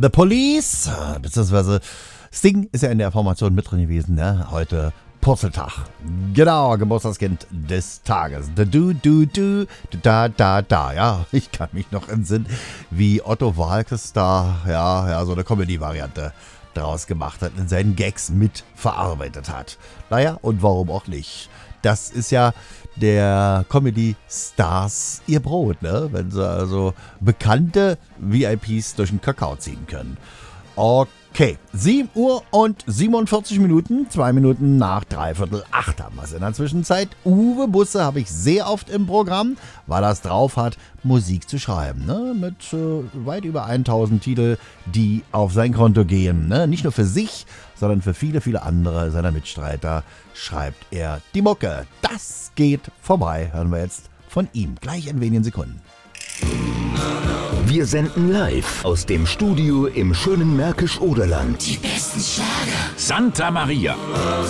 The Police, beziehungsweise Sting ist ja in der Formation mit drin gewesen, ne? Heute Purzeltag. Genau, Geburtstagskind des Tages. Da. Ja, ich kann mich noch entsinnen, wie Otto Waalkes da, ja, so eine Comedy-Variante draus gemacht hat, in seinen Gags mit verarbeitet hat. Naja, und warum auch nicht? Das ist ja der Comedy-Stars ihr Brot, ne? Wenn sie also bekannte VIPs durch den Kakao ziehen können. Okay, 7 Uhr und 47 Minuten, 2 Minuten nach 7:45 haben wir es in der Zwischenzeit. Uwe Busse habe ich sehr oft im Programm, weil er es drauf hat, Musik zu schreiben. Ne? Mit weit über 1000 Titel, die auf sein Konto gehen. Ne? Nicht nur für sich, sondern für viele, viele andere seiner Mitstreiter schreibt er die Mucke. Das geht vorbei, hören wir jetzt von ihm. Gleich in wenigen Sekunden. Wir senden live aus dem Studio im schönen Märkisch-Oderland. Die besten Schlager. Santa Maria.